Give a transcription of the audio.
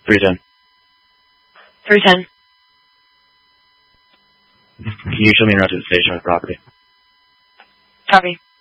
310. 310. Can you show me around to the station of the property? Copy.